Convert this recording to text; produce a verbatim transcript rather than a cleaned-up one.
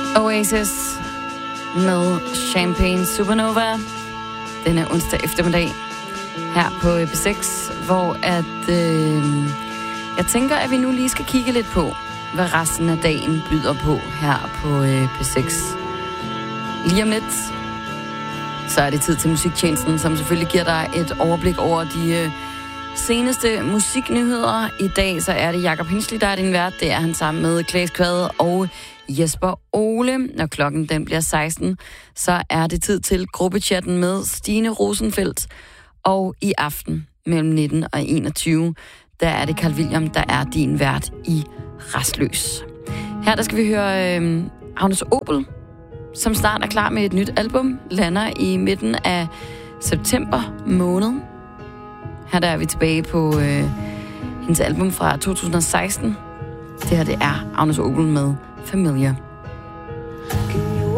Oasis med Champagne Supernova denne onsdag eftermiddag her på P seks, hvor at, øh, jeg tænker, at vi nu lige skal kigge lidt på, hvad resten af dagen byder på her på øh, P seks. Lige om lidt, så er det tid til musiktjenesten, som selvfølgelig giver dig et overblik over de øh, seneste musiknyheder. I dag så er det Jakob Hinsley, der er din vært. Det er han sammen med Claes Kvade og Jesper Ole. Når klokken den bliver seksten, så er det tid til gruppechatten med Stine Rosenfeldt. Og i aften mellem nitten og enogtyve, der er det Carl William, der er din vært i Rastløs. Her der skal vi høre øh, Agnes Obel, som snart er klar med et nyt album, lander i midten af september måned. Her der er vi tilbage på øh, hendes album fra to tusind og seksten. Det her det er Agnes Obel med Familiar.